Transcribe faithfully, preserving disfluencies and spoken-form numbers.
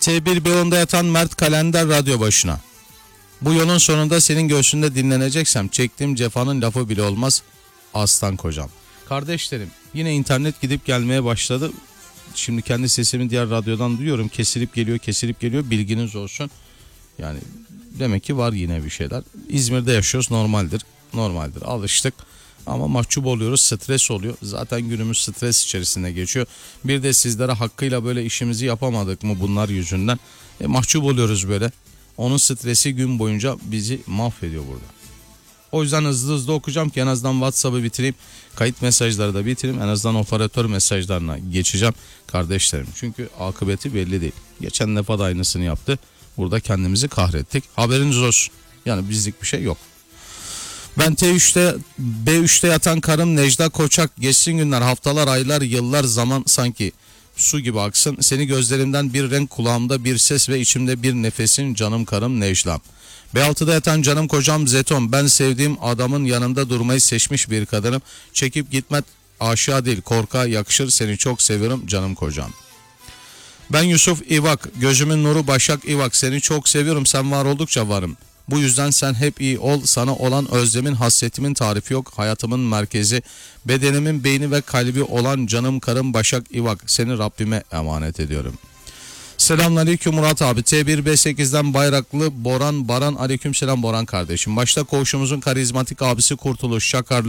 T bir B onda yatan Mert Kalender radyo başına. Bu yolun sonunda senin göğsünde dinleneceksem çektiğim cefanın lafı bile olmaz aslan kocam. Kardeşlerim, yine internet gidip gelmeye başladı. Şimdi kendi sesimi diğer radyodan duyuyorum. Kesilip geliyor kesilip geliyor, bilginiz olsun. Yani demek ki var yine bir şeyler. İzmir'de yaşıyoruz, normaldir. Normaldir, alıştık. Ama mahcup oluyoruz, stres oluyor. Zaten günümüz stres içerisinde geçiyor. Bir de sizlere hakkıyla böyle işimizi yapamadık mı bunlar yüzünden. E, mahcup oluyoruz böyle. Onun stresi gün boyunca bizi mahvediyor burada. O yüzden hızlı hızlı okuyacağım ki en azından WhatsApp'ı bitireyim. Kayıt mesajları da bitireyim. En azından operatör mesajlarına geçeceğim kardeşlerim. Çünkü akıbeti belli değil. Geçen defa da aynısını yaptı. Burada kendimizi kahrettik. Haberiniz olsun. Yani bizlik bir şey yok. Ben T üçte B üçte yatan karım Necla Koçak. Geçsin günler, haftalar, aylar, yıllar, zaman sanki su gibi aksın. Seni gözlerimden bir renk, kulağımda bir ses ve içimde bir nefesin, canım karım Necla. B altıda yatan canım kocam Zeton. Ben sevdiğim adamın yanında durmayı seçmiş bir kadınım. Çekip gitmek aşağı değil, korka yakışır. Seni çok seviyorum canım kocam. Ben Yusuf İvak. Gözümün nuru Başak İvak. Seni çok seviyorum. Sen var oldukça varım. Bu yüzden sen hep iyi ol. Sana olan özlemin, hasretimin tarifi yok. Hayatımın merkezi, bedenimin beyni ve kalbi olan canım karım Başak İvak. Seni Rabbime emanet ediyorum. Selamünaleyküm Murat abi. T bir B sekizden Bayraklı Boran Baran. Aleykümselam Boran kardeşim. Başta koğuşumuzun karizmatik abisi Kurtuluş Şakarlı.